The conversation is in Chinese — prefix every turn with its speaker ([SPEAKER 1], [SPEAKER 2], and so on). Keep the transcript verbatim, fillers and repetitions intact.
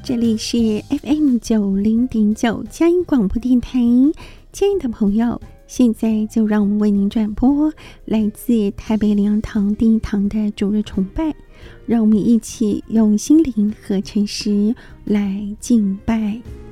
[SPEAKER 1] 这里是 F M 九零点九佳音广播电台，亲爱的朋友，现在就让我们为您转播来自台北灵粮堂第一堂的主日崇拜，让我们一起用心灵和诚实来敬拜。